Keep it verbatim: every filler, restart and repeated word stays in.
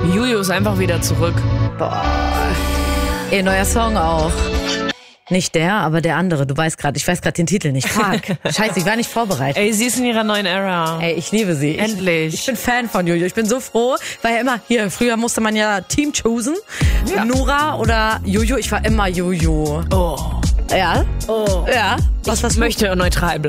Juju ist einfach wieder zurück. Boah. Ihr neuer Song auch. Nicht der, aber der andere. Du weißt gerade, ich weiß gerade den Titel nicht. Fuck. Scheiße, ich war nicht vorbereitet. Ey, sie ist in ihrer neuen Era. Ey, ich liebe sie. Endlich. Ich, ich bin Fan von Juju. Ich bin so froh, weil ja immer, hier, früher musste man ja Team choosen. Ja. Nora oder Juju. Ich war immer Juju. Oh. Ja? Oh. Ja? Was, was ich möchte neutral bleiben.